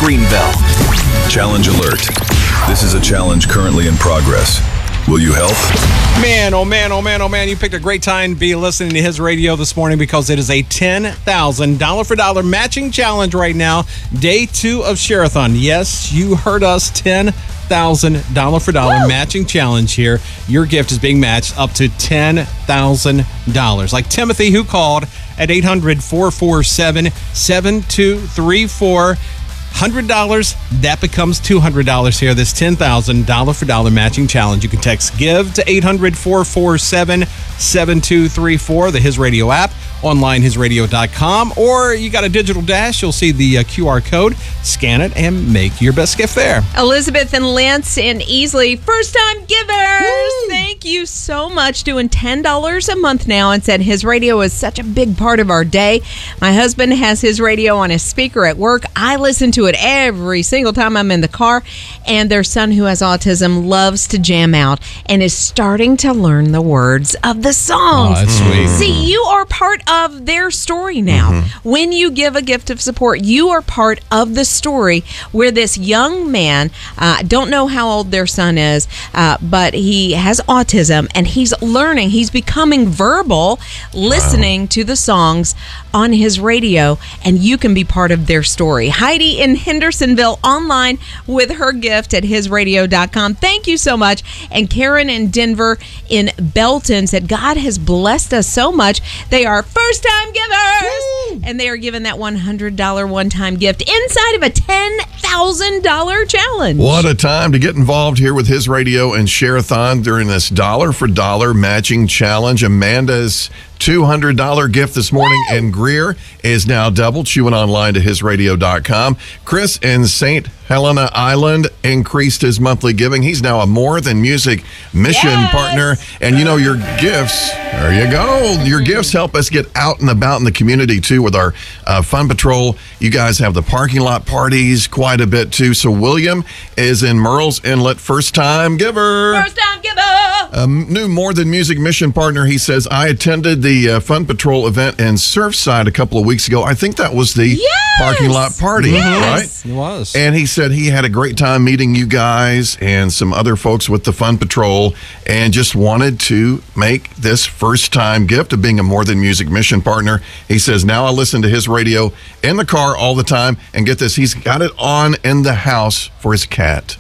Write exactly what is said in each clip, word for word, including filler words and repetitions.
Greenville. Challenge alert. This is a challenge currently in progress. Will you help? Man, oh man, oh man, oh man, you picked a great time to be listening to his radio this morning because it is a ten thousand dollars for dollar matching challenge right now. Day two of Share-a-thon. Yes, you heard us, ten thousand dollars for dollar matching challenge here. Your gift is being matched up to ten thousand dollars. Like Timothy, who called at eight hundred, four four seven, seven two three four. one hundred dollars, that becomes two hundred dollars here. This ten thousand dollars for dollar matching challenge. You can text GIVE to eight hundred, four four seven, seven two three four, the His Radio app, online his radio dot com, or you got a digital dash, you'll see the uh, Q R code, scan it, and make your best gift there. Elizabeth and Lance in Easley, first-time givers. Woo! Thank you so much. Doing ten dollars a month now, and said his radio is such a big part of our day. My husband has his radio on his speaker at work. I listen to it every single time I'm in the car, and their son, who has autism, loves to jam out and is starting to learn the words of the songs. Oh, that's sweet. See, you are part of their story now. Mm-hmm. When you give a gift of support, you are part of the story where this young man, I uh, don't know how old their son is, uh, but he has autism, and he's learning, he's becoming verbal, listening wow. to the songs on his radio, and you can be part of their story. Heidi in Hendersonville, online with her gift at his radio dot com. Thank you so much. And Karen in Denver in Belton said, God has blessed us so much. They are first-time givers, Woo! And they are given that one hundred dollars one-time gift inside of a ten thousand dollars challenge. What a time to get involved here with His Radio and Share-a-thon during this dollar for dollar matching challenge. Amanda's two hundred dollars gift this morning, Woo! And Greer is now doubled. She went online to his radio dot com. Chris in Saint Helena Island increased his monthly giving. He's now a More Than Music mission yes! partner. And you know, your gifts, there you go. Your gifts help us get out and about in the community too with our uh, Fun Patrol. You guys have the parking lot parties quite a bit too. So William is in Merle's Inlet, first time giver. First time giver. A new More Than Music mission partner. He says, I attended the uh, Fun Patrol event in Surfside a couple of weeks ago. I think that was the yes! parking lot party, yes! right? It was. And he said he had a great time meeting you guys and some other folks with the Fun Patrol, and just wanted to make this first time gift of being a More Than Music mission partner. He says, now I listen to his radio in the car all the time, and get this, he's got it on in the house for his cat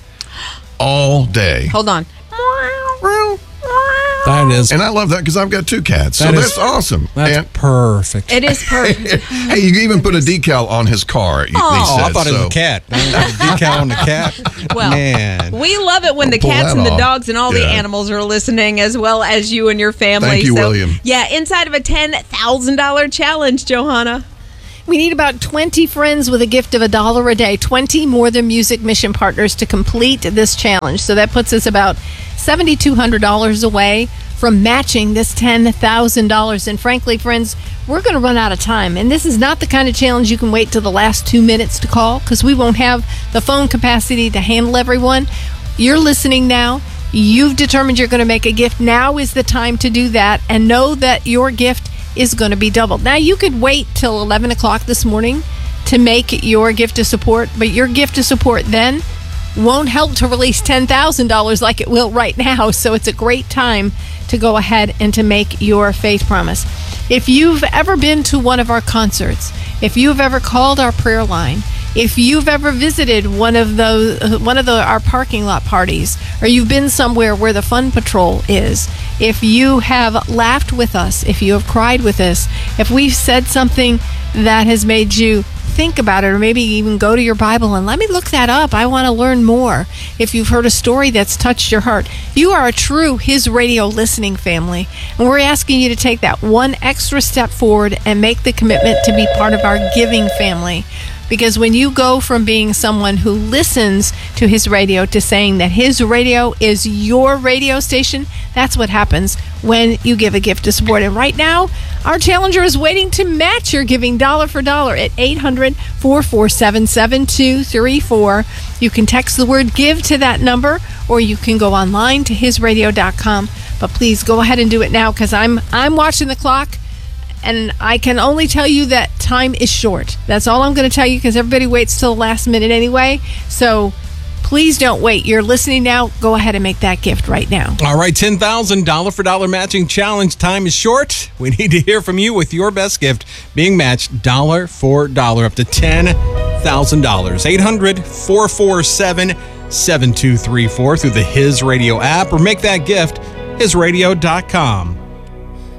all day. Hold on. That is. And I love that because I've got two cats. That so is, that's awesome. That's and, perfect. It is perfect. Hey, you even put a decal on his car. He Oh, said, I thought so. it was a cat. A decal on the cat. Well, Man. we love it when the Pull cats that and the off. dogs and all the Yeah. animals are listening, as well as you and your family. Thank you, so, William. Yeah, inside of a ten thousand dollars challenge, Johanna. We need about twenty friends with a gift of a dollar a day, twenty More Than Music mission partners to complete this challenge. So that puts us about seven thousand two hundred dollars away from matching this ten thousand dollars. And frankly, friends, we're going to run out of time. And this is not the kind of challenge you can wait till the last two minutes to call, because we won't have the phone capacity to handle everyone. You're listening now. You've determined you're going to make a gift. Now is the time to do that, and know that your gift is going to be doubled. Now, you could wait till eleven o'clock this morning to make your gift of support, but your gift of support then won't help to release ten thousand dollars like it will right now. So it's a great time to go ahead and to make your faith promise. If you've ever been to one of our concerts, if you've ever called our prayer line, if you've ever visited one of those, one of the, our parking lot parties, or you've been somewhere where the Fun Patrol is, if you have laughed with us, if you have cried with us, if we've said something that has made you think about it, or maybe even go to your Bible and let me look that up, I want to learn more. If you've heard a story that's touched your heart, you are a true His Radio listening family, and we're asking you to take that one extra step forward and make the commitment to be part of our giving family. Because when you go from being someone who listens to His Radio to saying that His Radio is your radio station, that's what happens when you give a gift of support. And right now, our challenger is waiting to match your giving dollar for dollar at eight hundred, four four seven, seven two three four. You can text the word GIVE to that number, or you can go online to his radio dot com. But please go ahead and do it now, because I'm I'm watching the clock. And I can only tell you that time is short. That's all I'm going to tell you because everybody waits till the last minute anyway. So please don't wait. You're listening now. Go ahead and make that gift right now. All right, ten thousand dollars for dollar matching challenge. Time is short. We need to hear from you with your best gift being matched dollar for dollar up to ten thousand dollars. eight hundred, four four seven, seven two three four through the His Radio app or make that gift his radio dot com.